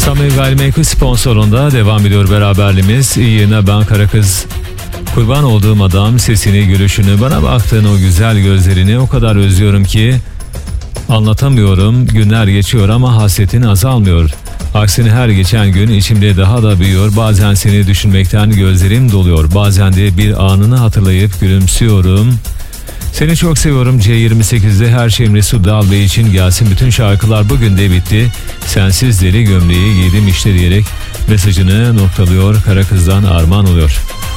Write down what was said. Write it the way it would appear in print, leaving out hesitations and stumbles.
Samim Gayrimenkul sponsorunda devam ediyor beraberliğimiz. Yine ben Karakız. Kurban olduğum adam, sesini, gülüşünü, bana baktığın o güzel gözlerini o kadar özlüyorum ki anlatamıyorum. Günler geçiyor ama hasretin azalmıyor. Aksine her geçen gün içimde daha da büyüyor. Bazen seni düşünmekten gözlerim doluyor. Bazen de bir anını hatırlayıp gülümsüyorum. Seni çok seviyorum. C28'de her şeyimle Su Dal Bey için gelsin. Bütün şarkılar bugün de bitti. Sensiz deri gömleği giydim işte diyerek mesajını noktalıyor. Karakız'dan armağan oluyor.